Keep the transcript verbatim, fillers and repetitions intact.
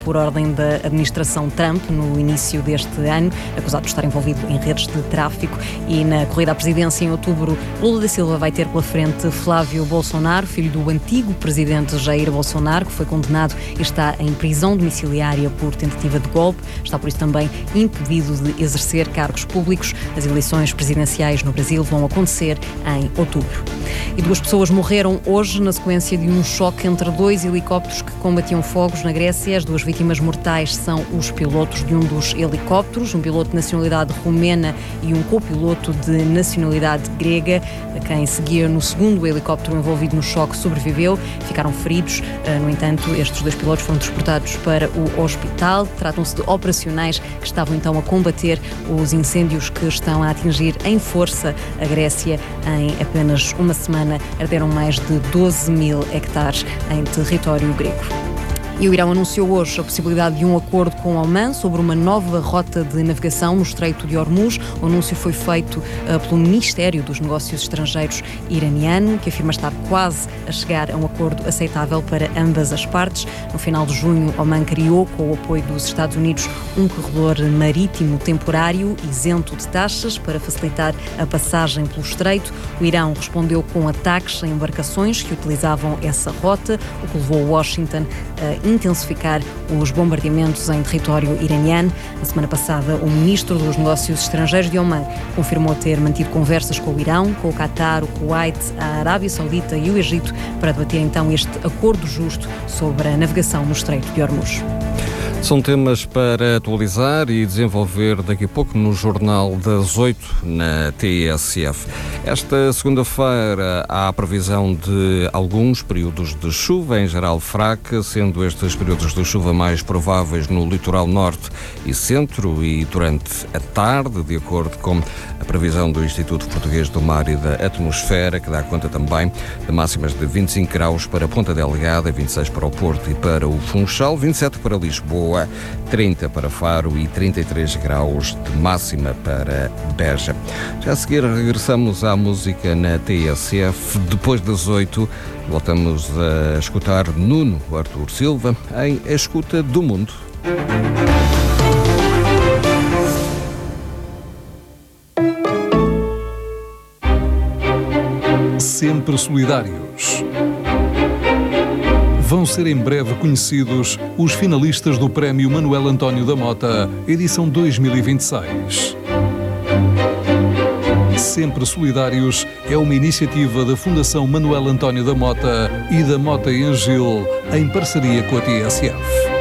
por ordem da administração Trump no início deste ano, acusado de estar envolvido em redes de tráfico. E na corrida à presidência em outubro, Lula da Silva vai ter pela frente Flávio Bolsonaro, filho do antigo presidente Jair Bolsonaro, que foi condenado e está em prisão domiciliária por tentativa de golpe. Está por isso também impedido de exercer cargos públicos. As eleições presidenciais no Brasil vão acontecer em outubro. E duas pessoas morreram hoje na sequência de um choque entre dois helicópteros que combatiam fogos na Grécia. As duas vítimas mortais são os pilotos de um dos helicópteros, um piloto de nacionalidade romena e um copiloto de nacionalidade grega. Quem seguia no segundo helicóptero envolvido no choque sobreviveu, ficaram feridos. No entanto, estes dois pilotos foram transportados para o hospital. Tratam-se de operacionais que estavam então a combater os incêndios que estão a atingir em força a Grécia. Em apenas uma semana arderam mais de doze mil hectares em território grego. E o Irão anunciou hoje a possibilidade de um acordo com Omã sobre uma nova rota de navegação no Estreito de Hormuz. O anúncio foi feito uh, pelo Ministério dos Negócios Estrangeiros iraniano, que afirma estar quase a chegar a um acordo aceitável para ambas as partes. No final de junho, Omã criou, com o apoio dos Estados Unidos, um corredor marítimo temporário isento de taxas para facilitar a passagem pelo Estreito. O Irão respondeu com ataques a embarcações que utilizavam essa rota, o que levou Washington a intensificar os bombardeamentos em território iraniano. Na semana passada, o ministro dos Negócios Estrangeiros de Omã confirmou ter mantido conversas com o Irão, com o Qatar, o Kuwait, a Arábia Saudita e o Egito para debater então este acordo justo sobre a navegação no Estreito de Hormuz. São temas para atualizar e desenvolver daqui a pouco no Jornal das oito, na T S F. Esta segunda-feira há a previsão de alguns períodos de chuva, em geral fraca, sendo estes períodos de chuva mais prováveis no litoral norte e centro e durante a tarde, de acordo com a previsão do Instituto Português do Mar e da Atmosfera, que dá conta também de máximas de vinte e cinco graus para Ponta Delgada, vinte e seis para o Porto e para o Funchal, vinte e sete para Lisboa, trinta para Faro e trinta e três graus de máxima para Beja. Já a seguir regressamos à música na T S F. Depois das oito, voltamos a escutar Nuno Artur Silva em A Escuta do Mundo. Sempre solidários. Vão ser em breve conhecidos os finalistas do Prémio Manuel António da Mota, edição dois mil e vinte e seis. Sempre Solidários é uma iniciativa da Fundação Manuel António da Mota e da Mota em Gil, em parceria com a T S F.